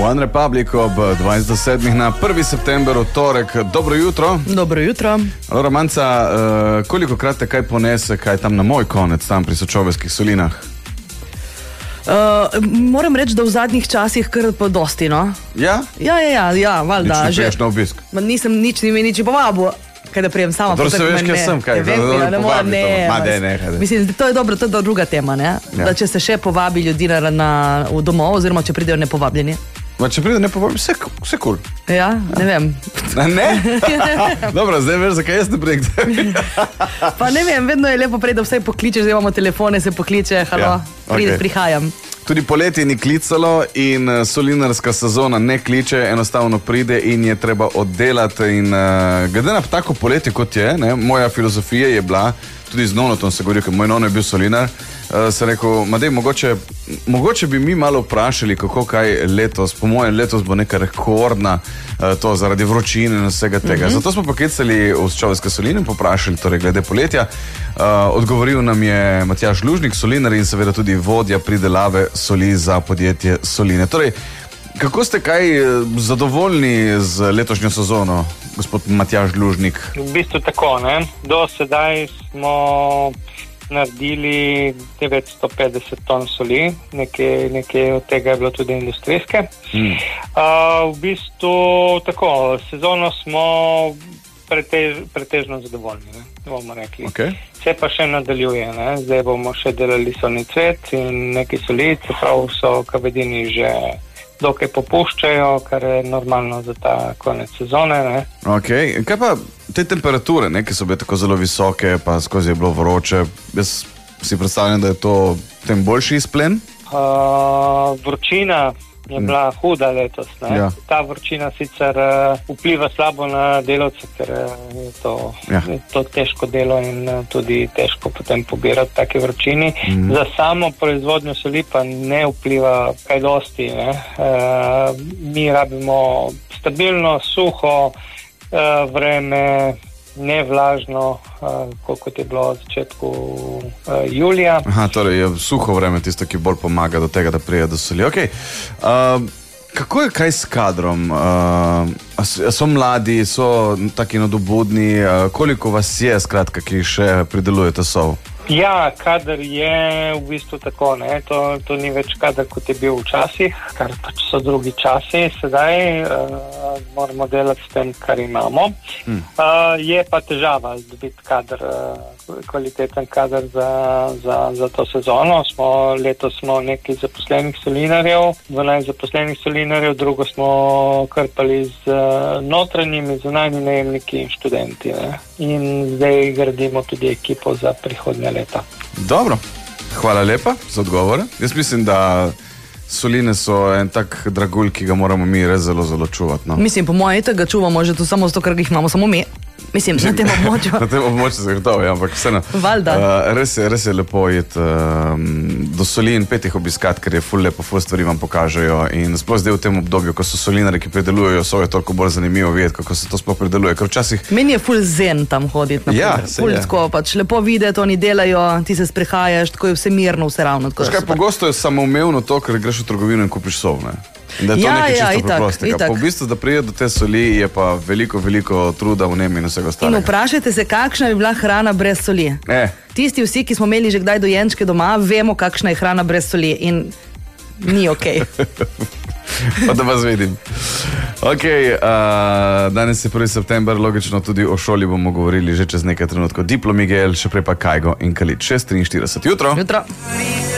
One Republic ob 27 na 1. september, v torek. Dobro jutro. Dobro jutro. Romanca, koliko krat te kaj ponese, kaj tam na moj konec, tam pri Sočoveskih solinah? Moram reči, da v zadnjih časih kar dosti, no? Ja? Ja, valjda. Nič ne priješ na obisk? Nisem nič povabil. Kaj da prijem sama. Dobro se veš, kaj sem, kaj? Ne. Mislim, to je dobro, to je druga tema, ne? Ja. Da če se še povabi ljudi v domov, oziroma če pridejo nepovabljeni. Če pridejo nepovabljeni, vse cool. Ja, ne vem. Ne? Dobro, zdaj veš, zakaj jaz ne prijem. Pa ne vem, vedno je lepo prej, da vse pokličeš, zdaj imamo telefone, se pokliče, halo, prihajam. Tudi poletje ni klicalo in solinarska sezona ne kliče, enostavno pride in je treba oddelati. In glede na tako poletje, kot je, ne, moja filozofija je bila, tudi z Nonotom se govori, ker moj nono je bil solinar, se rekel, Madej, mogoče bi mi malo vprašali, kako kaj letos, po mojem letos bo neka rekordna, to zaradi vročine in vsega tega. Zato smo poklicali v Sočoveske soline in poprašali, torej glede poletja. Odgovoril nam je Matjaž Lužnik, solinar in seveda tudi vodja pridelave soli za podjetje Soline. Torej, kako ste kaj zadovoljni z letošnjo sezono, gospod Matjaž Lužnik? V bistvu tako, ne. Do sedaj smo naredili 950 ton soli, nekaj od tega je bilo tudi industrijske. V bistvu tako, sezono smo pretežno zadovoljni, ne, bomo rekli. Okay. Se pa še nadaljuje, ne. Zdaj bomo še delali solni cvet in neki soli, čeprav so kavedini že dokaj popuščajo, kar je normalno za ta konec sezone, ne. Ok, kaj pa te temperature, ne, ki so bile tako zelo visoke, pa skozi je bilo vroče, jaz si predstavljam, da je to tem boljši izplen? Vročina je bila huda letos, ne. Ja. Ta vročina sicer vpliva slabo na delavce, ker je to težko delo in tudi težko potem pobirati take vročini. Za samo proizvodnjo soli pa ne vpliva kaj dosti, ne. Mi rabimo stabilno, suho vreme, nevlažno, kot je bilo v začetku julija. Aha, torej je suho vreme tisto, ki bolj pomaga do tega, da prije do soli. Ok, kako je kaj s kadrom? So mladi, so taki nadobudni, koliko vas je, skratka, ki še pridelujete sol? Ja, kader je v bistvu tako, ne, to ni več kader, kot je bil včasih, kar pač so drugi časi, sedaj moramo delati s tem, kar imamo. Je pa težava dobiti kader, kvaliteten kader za to sezono. Letos smo nekaj zaposlenih solinarjev, 12 zaposlenih solinarjev, drugo smo krpali z notranjimi, zunanjimi najemniki in študenti, ne. In zdaj gradimo tudi ekipo za prihodnje leta. Dobro, hvala lepa za odgovore. Jaz mislim, da soline so en tak dragulj, ki ga moramo mi res zelo, zelo čuvati. No? Mislim, po mojem, ga čuvamo že to samo zato, ker jih imamo samo mi. Mislim, na tem območju. Na tem območju se gotovo, ja, ampak vseeno. Valjda. Res je lepo iti do soli in pet jih obiskati, ker je ful lepo, ful stvari vam pokažejo. In sploh zdaj v tem obdobju, ko so solinari, ki pridelujejo sojo, je toliko bolj zanimivo videti, kako se to sploh prideluje. Ker včasih... Meni je ful zen tam hoditi. Ja, ful tako, pač lepo videti, oni delajo, ti se sprehajaš, tako je vse mirno, vse ravno. Kaj pogosto je samoumevno to, ker greš v trgovino in kupiš sol, ne? In da je to nekaj čisto preprostega. Po v bistvu, da prije do te soli, je pa veliko truda v njem in vsega ostalega. In vprašajte se, kakšna bi bila hrana brez soli. Tisti vsi, ki smo imeli že kdaj dojenčke doma, vemo, kakšna je hrana brez soli in ni okej. Pa da vas vidim. Ok, danes je 1. september, logično tudi o šoli bomo govorili že čez nekaj trenutkov. Diplo Miguel, še prej pa Kajgo in Kalič. 6:43. Jutro.